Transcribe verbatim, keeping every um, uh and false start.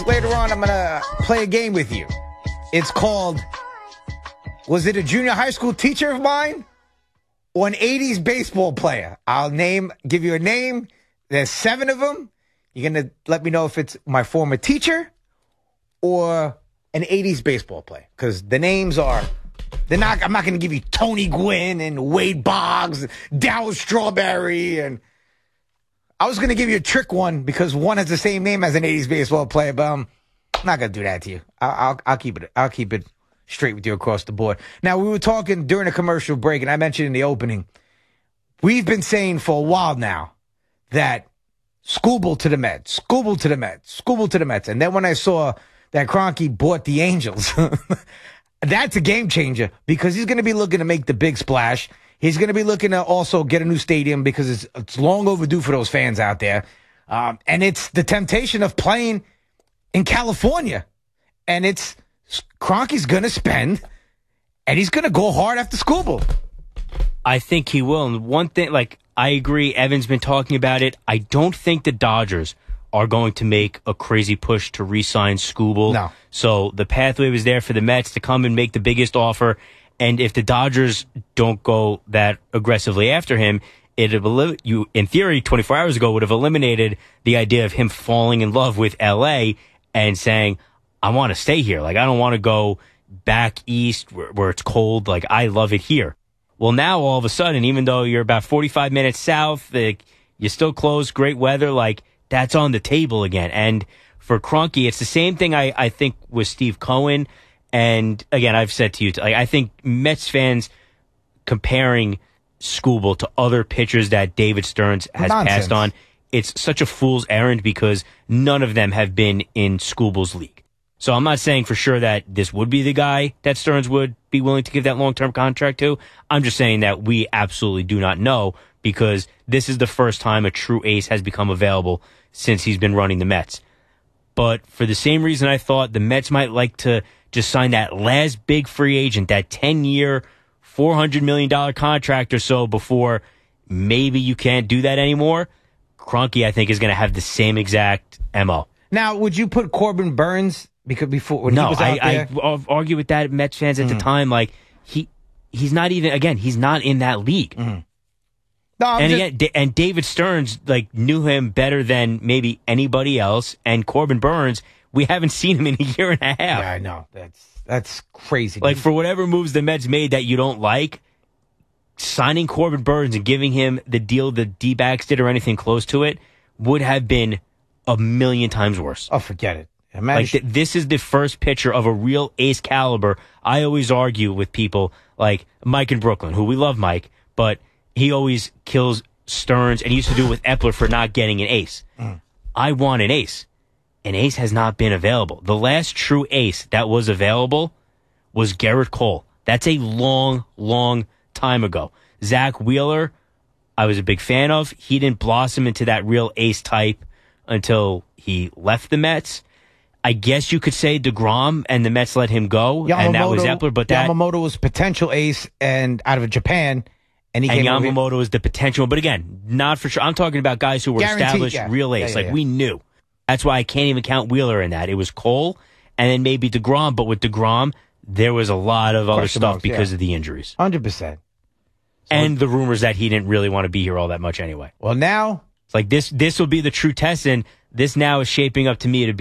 Later on, I'm going to play a game with you. It's called, was it a junior high school teacher of mine or an eighties baseball player? I'll name, give you a name. There's seven of them. You're going to let me know if it's my former teacher or an eighties baseball player. Because the names are, they're not, I'm not going to give you Tony Gwynn and Wade Boggs, Darryl Strawberry. And I was going to give you a trick one because one has the same name as an eighties baseball player, but um, I'm not going to do that to you. I'll, I'll, I'll keep it, I'll keep it straight with you across the board. Now, we were talking during a commercial break, and I mentioned in the opening, we've been saying for a while now that Skubal to the Mets, Skubal to the Mets, Skubal to the Mets. And then when I saw that Kroenke bought the Angels, that's a game changer because he's going to be looking to make the big splash. He's going to be looking to also get a new stadium because it's, it's long overdue for those fans out there. Um, and it's the temptation of playing in California. And it's Kroenke's going to spend, and he's going to go hard after Skubal. I think he will. And one thing, like, I agree, Evan's been talking about it. I don't think the Dodgers are going to make a crazy push to re-sign Skubal. No. So the pathway was there for the Mets to come and make the biggest offer. And if the Dodgers don't go that aggressively after him, it you in theory twenty-four hours ago would have eliminated the idea of him falling in love with L A and saying, I want to stay here. Like, I don't want to go back east where, where it's cold. Like, I love it here. Well, now all of a sudden, even though you're about forty-five minutes south, like, you're still close, great weather, like, that's on the table again. And for Kroenke, it's the same thing I, I think with Steve Cohen. And again, I've said to you, like, I think Mets fans comparing Skubal to other pitchers that David Stearns has Nonsense. passed on, it's such a fool's errand because none of them have been in Skubal's league. So I'm not saying for sure that this would be the guy that Stearns would be willing to give that long-term contract to. I'm just saying that we absolutely do not know because this is the first time a true ace has become available since he's been running the Mets. But for the same reason I thought the Mets might like to just sign that last big free agent, that ten-year, four hundred million dollars contract or so before maybe you can't do that anymore, Kroenke, I think, is going to have the same exact M O. Now, would you put Corbin Burns because before when no, he was out I, there? I argue with that Mets fans at mm-hmm. the time. Like he, he's not even again. He's not in that league. Mm-hmm. No, I'm and just... again, and David Stearns like knew him better than maybe anybody else. And Corbin Burns, we haven't seen him in a year and a half. Yeah, I know that's that's crazy. Like for whatever moves the Mets made that you don't like, signing Corbin Burns and giving him the deal the D-backs did or anything close to it would have been a million times worse. Oh, forget it. Imagine. Like th- this is the first pitcher of a real ace caliber. I always argue with people like Mike in Brooklyn, who we love Mike, but he always kills Stearns, and he used to do it with Epler for not getting an ace. Mm. I want an ace. An ace has not been available. The last true ace that was available was Gerrit Cole. That's a long, long time ago. Zach Wheeler, I was a big fan of. He didn't blossom into that real ace type until he left the Mets. I guess you could say DeGrom, and the Mets let him go, Yamamoto, and that was Epler. But that Yamamoto was potential ace and out of Japan, and he and came Yamamoto is the potential. But again, not for sure. I'm talking about guys who were Guaranteed, established yeah. real ace. Yeah, yeah, like yeah. we knew. That's why I can't even count Wheeler in that. It was Cole, and then maybe DeGrom. But with DeGrom, there was a lot of other stuff marks, because yeah. of the injuries, hundred percent, and the rumors that he didn't really want to be here all that much anyway. Well, now it's like this. This will be the true test, and this now is shaping up to me to be